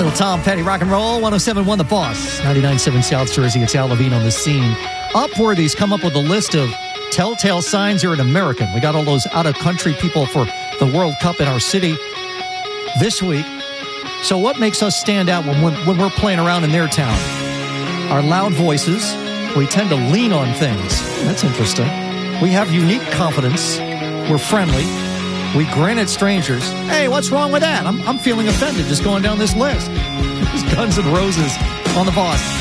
Little Tom Petty rock and roll, 107.1 The Boss, 99.7 South Jersey. It's Al Levine on the scene. Upworthy's come up with a list of telltale signs you're an American. We got all those out-of-country people for the World Cup in our city this week. So what makes us stand out when we're playing around in their town? Our loud voices. We tend to lean on things. That's interesting. We have unique confidence. We're friendly. We grin at strangers. Hey, what's wrong with that? I'm feeling offended just going down this list. It's Guns N' Roses on The Boss.